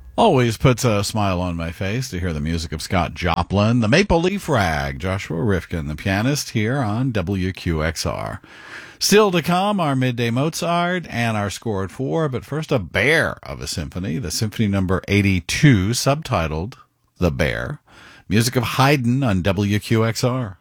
Always puts a smile on my face to hear the music of Scott Joplin, the Maple Leaf Rag, Joshua Rifkin, the pianist here on WQXR. Still to come, our Midday Mozart and our score at 4, but first a bear of a symphony, the Symphony Number 82, subtitled The Bear. Music of Haydn on WQXR.